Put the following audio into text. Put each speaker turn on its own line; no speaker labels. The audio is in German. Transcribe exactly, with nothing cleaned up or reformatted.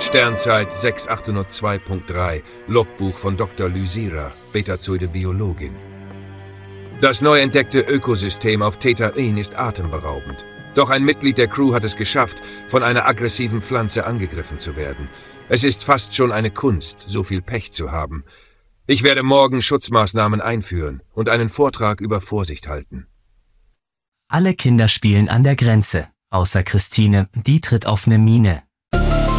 Sternzeit sechs achthundertzwei Punkt drei, Logbuch von Doktor Lysira, Betazoide Biologin. Das neu entdeckte Ökosystem auf Theta Ein ist atemberaubend. Doch ein Mitglied der Crew hat es geschafft, von einer aggressiven Pflanze angegriffen zu werden. Es ist fast schon eine Kunst, so viel Pech zu haben. Ich werde morgen Schutzmaßnahmen einführen und einen Vortrag über Vorsicht halten.
Alle Kinder spielen an der Grenze, außer Christine, die tritt auf eine Mine.